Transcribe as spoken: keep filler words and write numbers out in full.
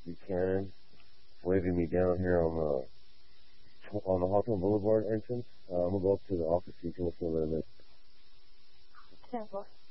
Buchanan waving me down here on the on the Hawthorne Boulevard entrance. Uh, I'm gonna go up to the office so you can listen a little bit. ten four.